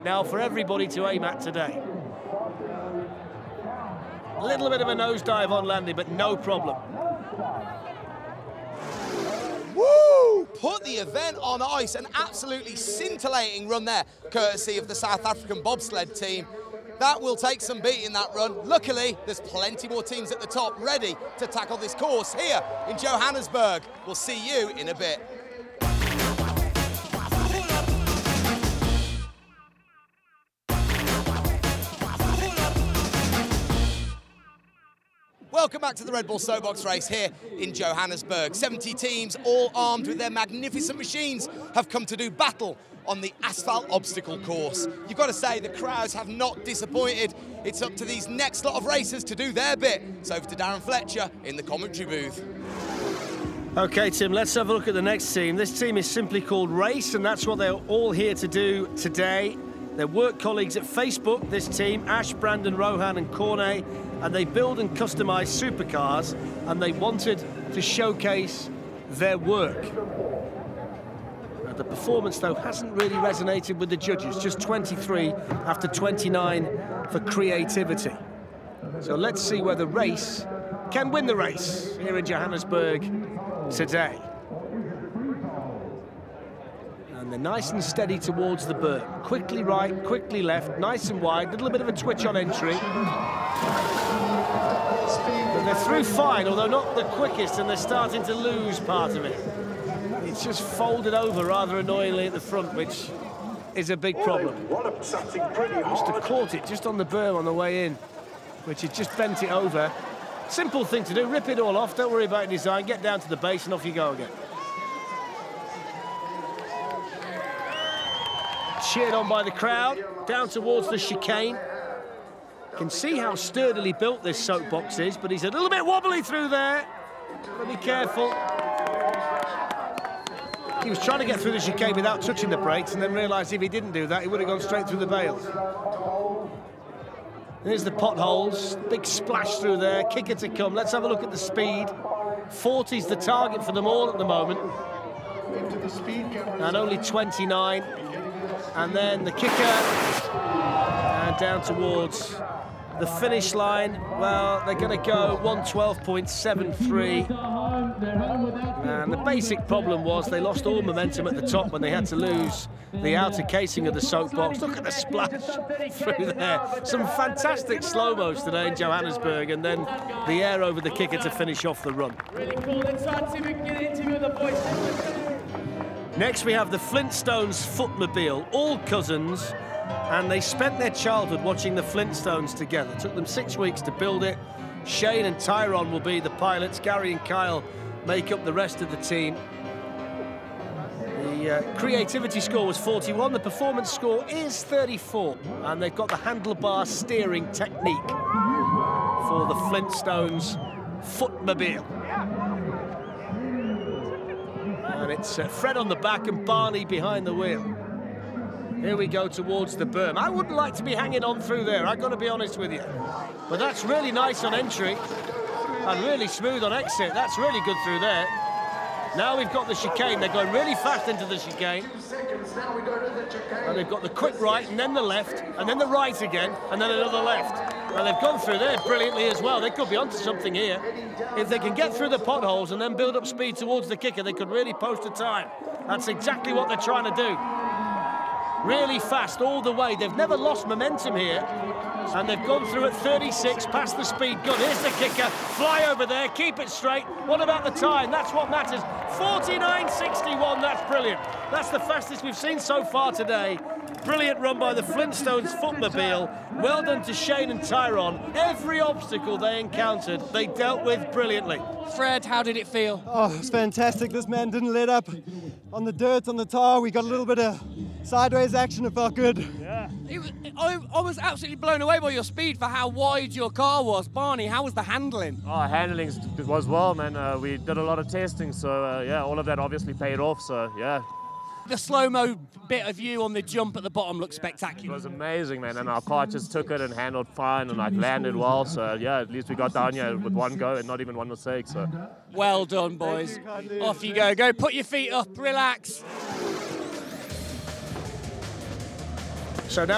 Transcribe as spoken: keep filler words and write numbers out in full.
Now for everybody to aim at today. A little bit of a nosedive on landing, but no problem. Woo! Put the event on ice. An absolutely scintillating run there, courtesy of the South African bobsled team. That will take some beating, that run. Luckily, there's plenty more teams at the top ready to tackle this course here in Johannesburg. We'll see you in a bit. Welcome back to the Red Bull Soapbox race here in Johannesburg. seventy teams, all armed with their magnificent machines, have come to do battle on the asphalt obstacle course. You've got to say the crowds have not disappointed. It's up to these next lot of racers to do their bit. It's over to Darren Fletcher in the commentary booth. Okay, Tim, let's have a look at the next team. This team is simply called Race, and that's what they're all here to do today. They're work colleagues at Facebook, this team, Ash, Brandon, Rohan and Cornet, and they build and customise supercars, and they wanted to showcase their work. Now, the performance, though, hasn't really resonated with the judges, just twenty-three after twenty-nine for creativity. So let's see whether Race can win the race here in Johannesburg today. And they're nice and steady towards the berm. Quickly right, quickly left, nice and wide, a little bit of a twitch on entry. But they're through fine, although not the quickest, and they're starting to lose part of it. It's just folded over rather annoyingly at the front, which is a big problem. Must have caught it just on the berm on the way in, which had just bent it over. Simple thing to do, rip it all off, don't worry about design, get down to the base and off you go again. Cheered on by the crowd, down towards the chicane. Can see how sturdily built this soapbox is, but he's a little bit wobbly through there. Gotta be careful. He was trying to get through the chicane without touching the brakes, and then realised if he didn't do that, he would have gone straight through the bales. Here's the potholes, big splash through there, kicker to come. Let's have a look at the speed. forty's the target for them all at the moment. And only twenty-nine. And then the kicker, and down towards the finish line. Well, they're going to go one twelve point seven three. And the basic problem was they lost all momentum at the top when they had to lose the outer casing of the soapbox. Look at the splash through there. Some fantastic slow-mos today in Johannesburg, and then the air over the kicker to finish off the run. Really cool. Let's start see if we can get an interview with the boys. Next we have the Flintstones Footmobile, all cousins, and they spent their childhood watching the Flintstones together. It took them six weeks to build it. Shane and Tyrone will be the pilots. Gary and Kyle make up the rest of the team. The uh, creativity score was forty-one, the performance score is thirty-four, and they've got the handlebar steering technique for the Flintstones Footmobile. And it's uh, Fred on the back and Barney behind the wheel. Here we go towards the berm. I wouldn't like to be hanging on through there, I've got to be honest with you. But that's really nice on entry and really smooth on exit. That's really good through there. Now we've got the chicane. They're going really fast into the chicane. And they've got the quick right and then the left and then the right again and then another left. And they've gone through there brilliantly as well. They could be onto something here. If they can get through the potholes and then build up speed towards the kicker, they could really post a time. That's exactly what they're trying to do. Really fast all the way. They've never lost momentum here. And they've gone through at thirty-six, past the speed gun. Here's the kicker. Fly over there, keep it straight. What about the time? That's what matters. forty-nine sixty-one, that's brilliant. That's the fastest we've seen so far today. Brilliant run by the Flintstones Footmobile. Well done to Shane and Tyrone. Every obstacle they encountered, they dealt with brilliantly. Fred, how did it feel? Oh, it was fantastic. This man didn't let up on the dirt, on the tar. We got a little bit of sideways action. It felt good. Yeah. It was, I, I was absolutely blown away by your speed for how wide your car was. Barney, how was the handling? Oh, handling was well, man. Uh, we did a lot of testing, so uh, yeah, all of that obviously paid off, so yeah. The slow-mo bit of you on the jump at the bottom looked It spectacular. was amazing, man, and our car just took it and handled fine and like landed well, so yeah, at least we got down here with one go and not even one mistake, so. Well done, boys. You, Off you go. Go put your feet up, relax. So now